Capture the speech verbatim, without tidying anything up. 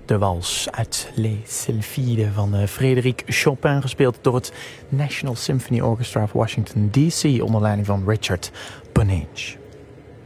De wals uit Les Sylphides van Frédéric Chopin, gespeeld door het National Symphony Orchestra of Washington D C onder leiding van Richard Bonynge.